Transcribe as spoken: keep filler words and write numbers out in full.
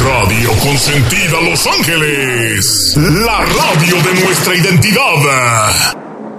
Radio Consentida Los Ángeles, la radio de nuestra identidad.